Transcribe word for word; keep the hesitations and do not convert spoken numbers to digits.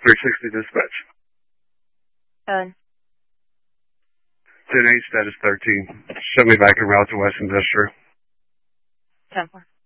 three sixty dispatch. Done. ten eight, status thirteen. Show me back en route to West Industrial. ten four.